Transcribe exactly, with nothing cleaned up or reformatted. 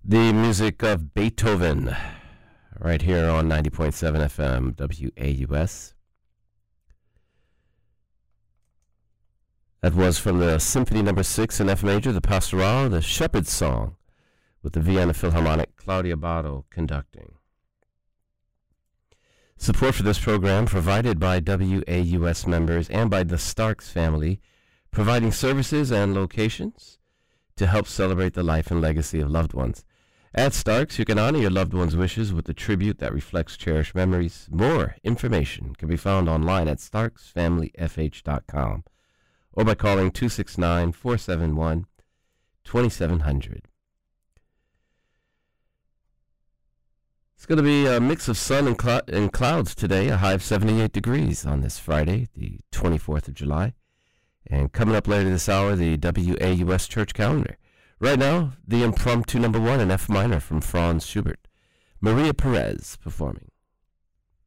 The music of Beethoven, right here on ninety point seven F M, W A U S. That was from the Symphony Number Six in F major, the Pastoral, the Shepherd's Song, with the Vienna Philharmonic, Claudia Botto conducting. Support for this program provided by W A U S members and by the Starks family, providing services and locations to help celebrate the life and legacy of loved ones. At Starks, you can honor your loved one's wishes with a tribute that reflects cherished memories. More information can be found online at starks family f h dot com or by calling two six nine, four seven one, two seven zero zero. It's going to be a mix of sun and, cl- and clouds today, a high of seventy-eight degrees on this Friday, the twenty-fourth of July. And coming up later this hour, the W A U S church calendar. Right now, the impromptu number one in F minor from Franz Schubert. Maria Perez performing.